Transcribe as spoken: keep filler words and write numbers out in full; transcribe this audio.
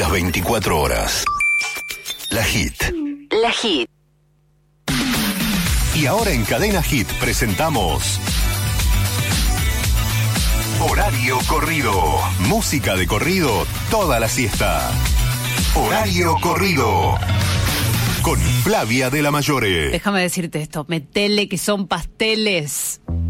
las veinticuatro horas. La Hit. La Hit. Y ahora en Cadena Hit presentamos Horario Corrido. Música de corrido toda la siesta. Horario Corrido. Con Flavia de la Mayore. Déjame decirte esto, metele que son pasteles.